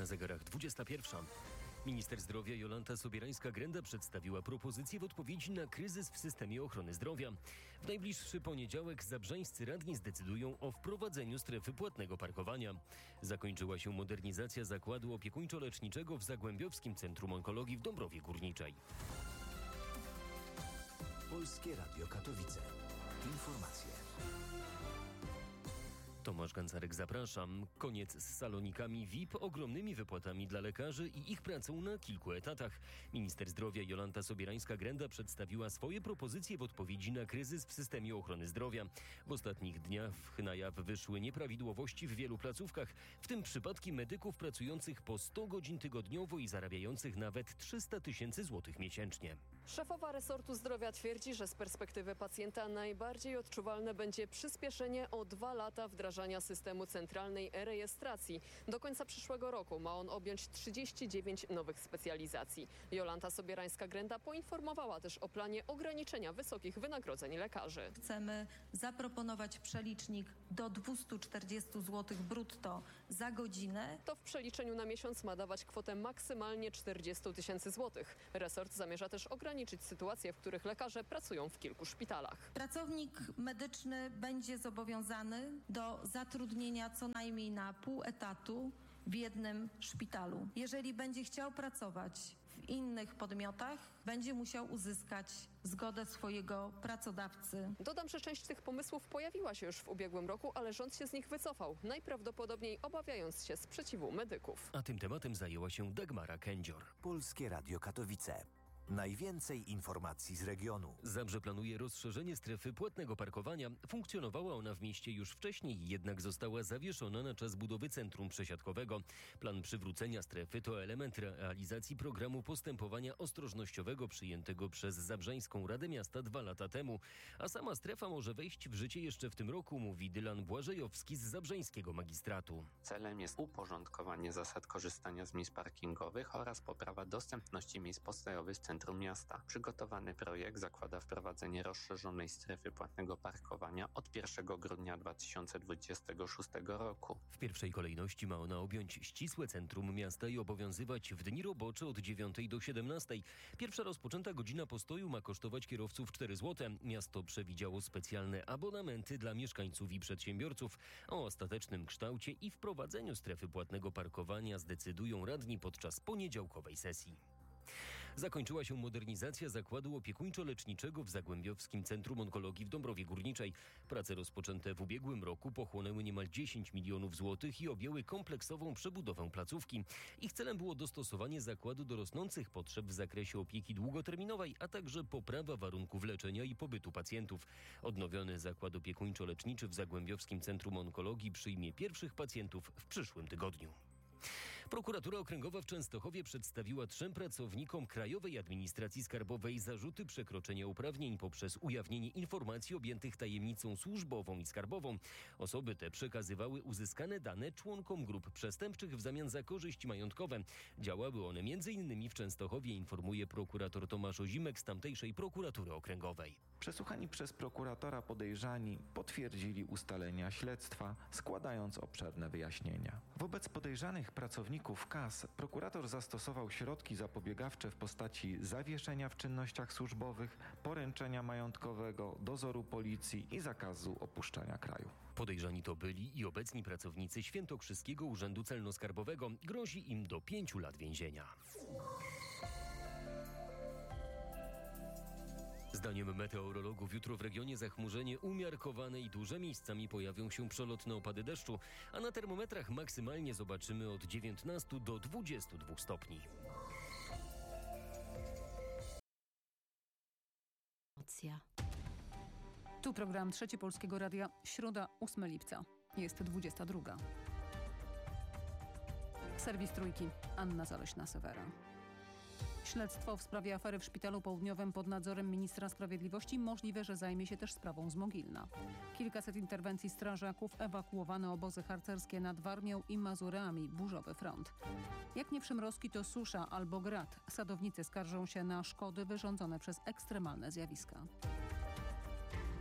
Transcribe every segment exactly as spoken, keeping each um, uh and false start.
Na zegarach dwudziesta pierwsza. Minister zdrowia Jolanta Sobierańska-Grenda przedstawiła propozycję w odpowiedzi na kryzys w systemie ochrony zdrowia. W najbliższy poniedziałek zabrzańscy radni zdecydują o wprowadzeniu strefy płatnego parkowania. Zakończyła się modernizacja zakładu opiekuńczo-leczniczego w Zagłębiowskim Centrum Onkologii w Dąbrowie Górniczej. Polskie Radio Katowice. Informacje. Tomasz Gancarek, zapraszam. Koniec z salonikami V I P, ogromnymi wypłatami dla lekarzy i ich pracą na kilku etatach. Minister zdrowia Jolanta Sobierańska-Grenda przedstawiła swoje propozycje w odpowiedzi na kryzys w systemie ochrony zdrowia. W ostatnich dniach na jaw wyszły nieprawidłowości w wielu placówkach, w tym przypadki medyków pracujących po sto godzin tygodniowo i zarabiających nawet trzysta tysięcy złotych miesięcznie. Szefowa resortu zdrowia twierdzi, że z perspektywy pacjenta najbardziej odczuwalne będzie przyspieszenie o dwa lata wdrażania systemu centralnej e-rejestracji. Do końca przyszłego roku ma on objąć trzydzieści dziewięć nowych specjalizacji. Jolanta Sobierańska-Grenda poinformowała też o planie ograniczenia wysokich wynagrodzeń lekarzy. Chcemy zaproponować przelicznik do dwieście czterdzieści złotych brutto za godzinę. To w przeliczeniu na miesiąc ma dawać kwotę maksymalnie czterdzieści tysięcy złotych. Resort zamierza też ograniczyć sytuacje, w których lekarze pracują w kilku szpitalach. Pracownik medyczny będzie zobowiązany do zatrudnienia co najmniej na pół etatu w jednym szpitalu. Jeżeli będzie chciał pracować w innych podmiotach, będzie musiał uzyskać zgodę swojego pracodawcy. Dodam, że część tych pomysłów pojawiła się już w ubiegłym roku, ale rząd się z nich wycofał, najprawdopodobniej obawiając się sprzeciwu medyków. A tym tematem zajęła się Dagmara Kędzior. Polskie Radio Katowice. Najwięcej informacji z regionu. Zabrze planuje rozszerzenie strefy płatnego parkowania. Funkcjonowała ona w mieście już wcześniej, jednak została zawieszona na czas budowy centrum przesiadkowego. Plan przywrócenia strefy to element realizacji programu postępowania ostrożnościowego przyjętego przez Zabrzańską Radę Miasta dwa lata temu. A sama strefa może wejść w życie jeszcze w tym roku, mówi Dylan Błażejowski z Zabrzańskiego Magistratu. Celem jest uporządkowanie zasad korzystania z miejsc parkingowych oraz poprawa dostępności miejsc postojowych w centrum miasta. Przygotowany projekt zakłada wprowadzenie rozszerzonej strefy płatnego parkowania od pierwszego grudnia dwa tysiące dwudziestego szóstego roku. W pierwszej kolejności ma ona objąć ścisłe centrum miasta i obowiązywać w dni robocze od dziewiątej do siedemnastej. Pierwsza rozpoczęta godzina postoju ma kosztować kierowców cztery złote. Miasto przewidziało specjalne abonamenty dla mieszkańców i przedsiębiorców. O ostatecznym kształcie i wprowadzeniu strefy płatnego parkowania zdecydują radni podczas poniedziałkowej sesji. Zakończyła się modernizacja zakładu opiekuńczo-leczniczego w Zagłębiowskim Centrum Onkologii w Dąbrowie Górniczej. Prace rozpoczęte w ubiegłym roku pochłonęły niemal dziesięć milionów złotych i objęły kompleksową przebudowę placówki. Ich celem było dostosowanie zakładu do rosnących potrzeb w zakresie opieki długoterminowej, a także poprawa warunków leczenia i pobytu pacjentów. Odnowiony zakład opiekuńczo-leczniczy w Zagłębiowskim Centrum Onkologii przyjmie pierwszych pacjentów w przyszłym tygodniu. Prokuratura Okręgowa w Częstochowie przedstawiła trzem pracownikom Krajowej Administracji Skarbowej zarzuty przekroczenia uprawnień poprzez ujawnienie informacji objętych tajemnicą służbową i skarbową. Osoby te przekazywały uzyskane dane członkom grup przestępczych w zamian za korzyści majątkowe. Działały one między innymi w Częstochowie, informuje prokurator Tomasz Ozimek z tamtejszej prokuratury okręgowej. Przesłuchani przez prokuratora podejrzani potwierdzili ustalenia śledztwa, składając obszerne wyjaśnienia. Wobec podejrzanych pracowników K A S prokurator zastosował środki zapobiegawcze w postaci zawieszenia w czynnościach służbowych, poręczenia majątkowego, dozoru policji i zakazu opuszczania kraju. Podejrzani to byli i obecni pracownicy Świętokrzyskiego Urzędu Celno-Skarbowego. Grozi im do pięciu lat więzienia. Zdaniem meteorologów jutro w regionie zachmurzenie umiarkowane i duże, miejscami pojawią się przelotne opady deszczu, a na termometrach maksymalnie zobaczymy od dziewiętnastu do dwudziestu dwóch stopni. Tu program Trzeci Polskiego Radia, środa ósmego lipca. Jest dwudziesta druga. Serwis Trójki, Anna Zaleśna-Sewera. Śledztwo w sprawie afery w Szpitalu Południowym pod nadzorem ministra sprawiedliwości możliwe, że zajmie się też sprawą z Mogilna. Kilkaset interwencji strażaków, ewakuowane obozy harcerskie nad Warmią i Mazurami, burzowy front. Jak nie przymrozki, to susza albo grad. Sadownicy skarżą się na szkody wyrządzone przez ekstremalne zjawiska.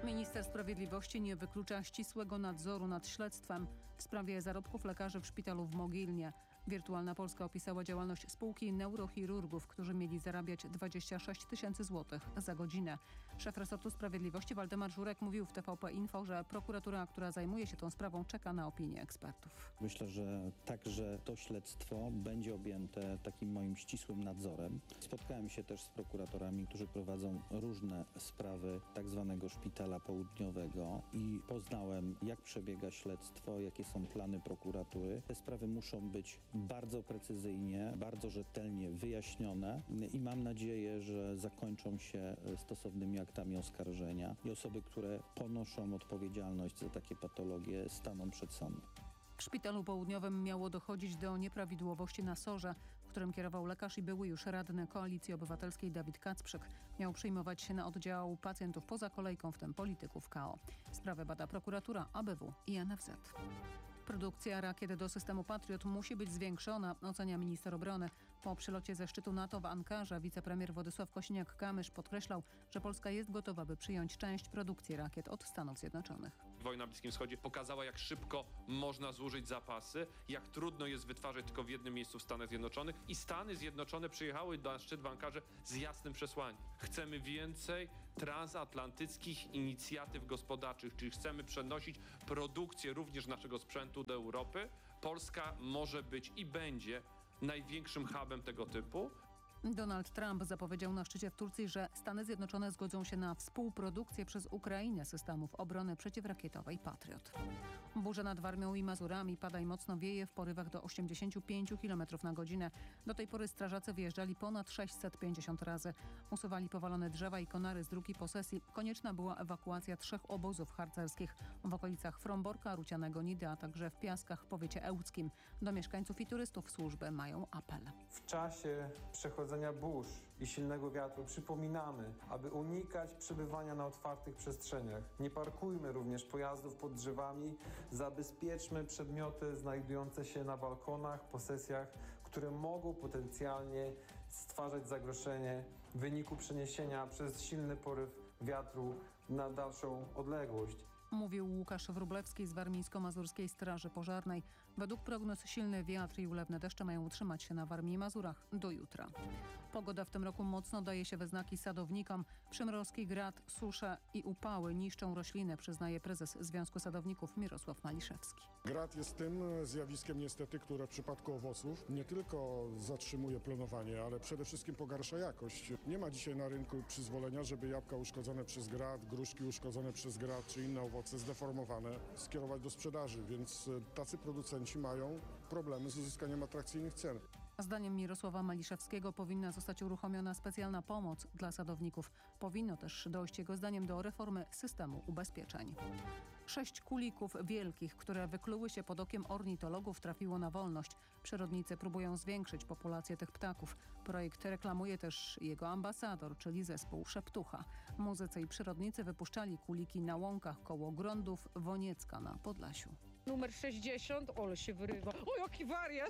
Minister Sprawiedliwości nie wyklucza ścisłego nadzoru nad śledztwem w sprawie zarobków lekarzy w szpitalu w Mogilnie. Wirtualna Polska opisała działalność spółki neurochirurgów, którzy mieli zarabiać dwadzieścia sześć tysięcy złotych za godzinę. Szef resortu sprawiedliwości Waldemar Żurek mówił w T V P Info, że prokuratura, która zajmuje się tą sprawą, czeka na opinię ekspertów. Myślę, że także to śledztwo będzie objęte takim moim ścisłym nadzorem. Spotkałem się też z prokuratorami, którzy prowadzą różne sprawy tak zwanego szpitala południowego i poznałem, jak przebiega śledztwo, jakie są plany prokuratury. Te sprawy muszą być bardzo precyzyjnie, bardzo rzetelnie wyjaśnione i mam nadzieję, że zakończą się stosownymi aktami oskarżenia i osoby, które ponoszą odpowiedzialność za takie patologie, staną przed sądem. W szpitalu południowym miało dochodzić do nieprawidłowości na sorze, którym kierował lekarz i były już radny Koalicji Obywatelskiej Dawid Kacprzyk. Miał przyjmować się na oddział pacjentów poza kolejką, w tym polityków K O. Sprawę bada prokuratura, A B W i N F Z. Produkcja rakiet do systemu Patriot musi być zwiększona, ocenia minister obrony. Po przylocie ze szczytu NATO w Ankarze wicepremier Władysław Kosiniak-Kamysz podkreślał, że Polska jest gotowa, by przyjąć część produkcji rakiet od Stanów Zjednoczonych. Wojna na Bliskim Wschodzie pokazała, jak szybko można zużyć zapasy, jak trudno jest wytwarzać tylko w jednym miejscu w Stanach Zjednoczonych i Stany Zjednoczone przyjechały na szczyt w Ankarze z jasnym przesłaniem. Chcemy więcej transatlantyckich inicjatyw gospodarczych, czyli chcemy przenosić produkcję również naszego sprzętu do Europy. Polska może być i będzie największym hubem tego typu. Donald Trump zapowiedział na szczycie w Turcji, że Stany Zjednoczone zgodzą się na współprodukcję przez Ukrainę systemów obrony przeciwrakietowej Patriot. Burza nad Warmią i Mazurami pada i mocno wieje w porywach do osiemdziesięciu pięciu kilometrów na godzinę. Do tej pory strażacy wyjeżdżali ponad sześćset pięćdziesiąt razy. Usuwali powalone drzewa i konary z dróg i posesji. Konieczna była ewakuacja trzech obozów harcerskich w okolicach Fromborka, Rucianego Nidy, a także w Piaskach w powiecie ełckim. Do mieszkańców i turystów służby mają apel. W czasie przechodzenia burz i silnego wiatru przypominamy, aby unikać przebywania na otwartych przestrzeniach. Nie parkujmy również pojazdów pod drzewami, zabezpieczmy przedmioty znajdujące się na balkonach, posesjach, które mogą potencjalnie stwarzać zagrożenie w wyniku przeniesienia przez silny poryw wiatru na dalszą odległość. Mówił Łukasz Wróblewski z Warmińsko-Mazurskiej Straży Pożarnej. Według prognoz silny wiatr i ulewne deszcze mają utrzymać się na Warmii i Mazurach do jutra. Pogoda w tym roku mocno daje się we znaki sadownikom. Przymrozki, grad, susze i upały niszczą rośliny, przyznaje prezes Związku Sadowników Mirosław Maliszewski. Grad jest tym zjawiskiem niestety, które w przypadku owoców nie tylko zatrzymuje plenowanie, ale przede wszystkim pogarsza jakość. Nie ma dzisiaj na rynku przyzwolenia, żeby jabłka uszkodzone przez grad, gruszki uszkodzone przez grad czy inne owoce zdeformowane skierować do sprzedaży, więc tacy producenci mają problemy z uzyskaniem atrakcyjnych cen. Zdaniem Mirosława Maliszewskiego powinna zostać uruchomiona specjalna pomoc dla sadowników. Powinno też dojść jego zdaniem do reformy systemu ubezpieczeń. Sześć kulików wielkich, które wykluły się pod okiem ornitologów, trafiło na wolność. Przyrodnicy próbują zwiększyć populację tych ptaków. Projekt reklamuje też jego ambasador, czyli zespół Szeptucha. Muzycy i przyrodnicy wypuszczali kuliki na łąkach koło Grądów Woniecka na Podlasiu. Numer sześćdziesiąt, ole się wyrywa. O, jaki wariat!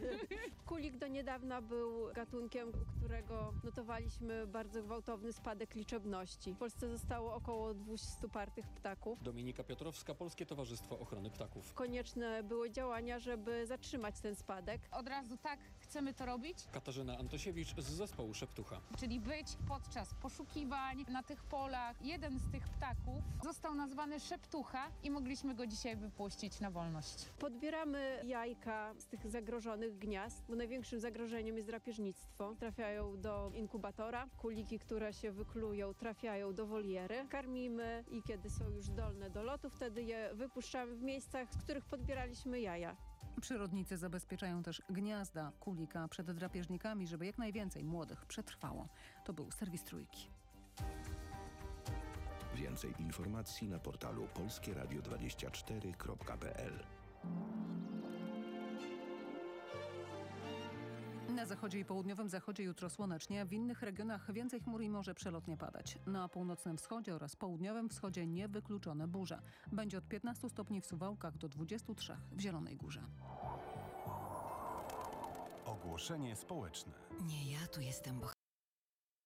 Kulik do niedawna był gatunkiem, u którego notowaliśmy bardzo gwałtowny spadek liczebności. W Polsce zostało około dwieście partych ptaków. Dominika Piotrowska, Polskie Towarzystwo Ochrony Ptaków. Konieczne były działania, żeby zatrzymać ten spadek. Od razu tak chcemy to robić. Katarzyna Antosiewicz z zespołu Szeptucha. Czyli być podczas poszukiwań na tych polach. Jeden z tych ptaków został nazwany Szeptucha i mogliśmy go dzisiaj wypuścić na wolność. Podbieramy jajka z tych zagrożonych gniazd, bo największym zagrożeniem jest drapieżnictwo. Trafiają do inkubatora. Kuliki, które się wyklują, trafiają do woliery. Karmimy i kiedy są już zdolne do lotu, wtedy je wypuszczamy w miejscach, z których podbieraliśmy jaja. Przyrodnicy zabezpieczają też gniazda kulika przed drapieżnikami, żeby jak najwięcej młodych przetrwało. To był serwis Trójki. Więcej informacji na portalu polskie radio dwadzieścia cztery kropka p l. Na zachodzie i południowym zachodzie jutro słonecznie, w innych regionach więcej chmur i może przelotnie padać. Na północnym wschodzie oraz południowym wschodzie niewykluczone burze. Będzie od piętnastu stopni w Suwałkach do dwudziestu trzech w Zielonej Górze. Ogłoszenie społeczne. Nie ja tu jestem bohaterem.